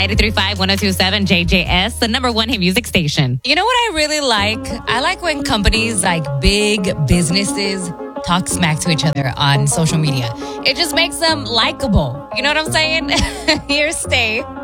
93.5, 102.7 JJS, the number one hit music station. You know what I really like? I like when companies like big businesses talk smack to each other on social media. It just makes them likable. You know what I'm saying? Here's Stay.